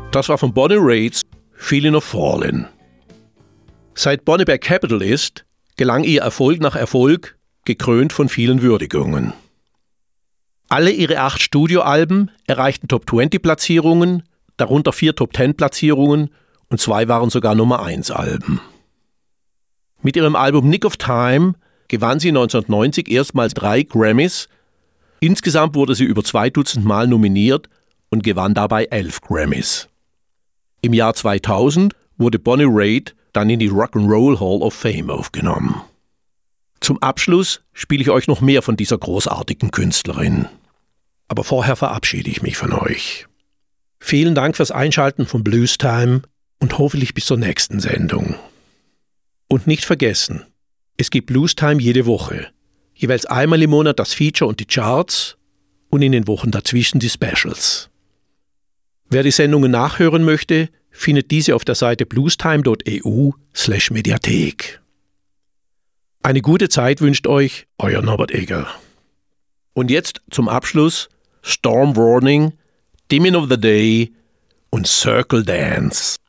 Das war von Bonnie Raitt, Feeling of Falling. Seit Bonnie bei Capitol ist, gelang ihr Erfolg nach Erfolg, gekrönt von vielen Würdigungen. Alle ihre 8 Studioalben erreichten Top-20-Platzierungen, darunter 4 Top-10-Platzierungen und 2 waren sogar Nummer-1-Alben. Mit ihrem Album Nick of Time gewann sie 1990 erstmals 3 Grammys. Insgesamt wurde sie über 2 Dutzend Mal nominiert und gewann dabei 11 Grammys. Im Jahr 2000 wurde Bonnie Raitt dann in die Rock'n'Roll Hall of Fame aufgenommen. Zum Abschluss spiele ich euch noch mehr von dieser großartigen Künstlerin. Aber vorher verabschiede ich mich von euch. Vielen Dank fürs Einschalten von Blues Time und hoffentlich bis zur nächsten Sendung. Und nicht vergessen, es gibt Blues Time jede Woche. Jeweils einmal im Monat das Feature und die Charts und in den Wochen dazwischen die Specials. Wer die Sendungen nachhören möchte, findet diese auf der Seite bluestime.eu/Mediathek. Eine gute Zeit wünscht euch euer Norbert Egger. Und jetzt zum Abschluss Storm Warning, Demon of the Day und Circle Dance.